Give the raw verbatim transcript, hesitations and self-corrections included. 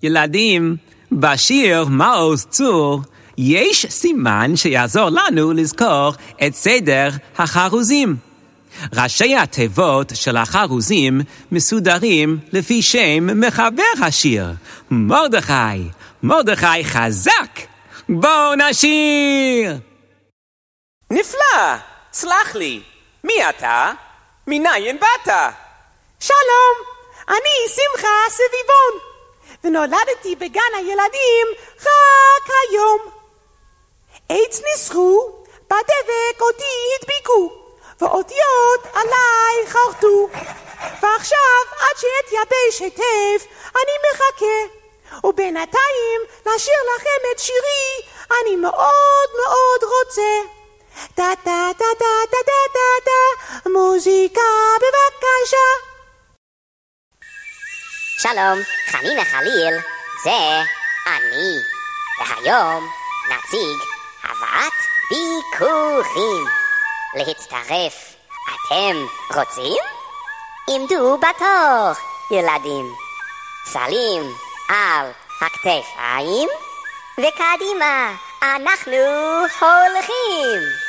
ילדים, בשיר מעוז צור יש סימן שיעזור לנו לזכור את סדר החרוזים. ראשי התיבות של החרוזים מסודרים לפי שם מחבר השיר, מרדכי. מרדכי חזק, בואו נשיר. נפלא, סלח לי, מי אתה? מניין באת? שלום, אני שמחה סביבון, ונולדתי בגן הילדים רק היום. עץ ניסחו, בדבק אותי הדביקו, ואותיות עליי חרטו, ועכשיו עד שיתייבש היטב אני מחכה, ובינתיים לשיר לכם את שירי אני מאוד מאוד רוצה. טה טה טה טה טה טה טה טה, מוזיקה בבקשה. שלום, חנינה חליל, זה אני, והיום נציג הבאת ביקורים. להצטרף אתם רוצים? עמדו בתור, ילדים. צלים על הכתפיים, וקדימה אנחנו הולכים.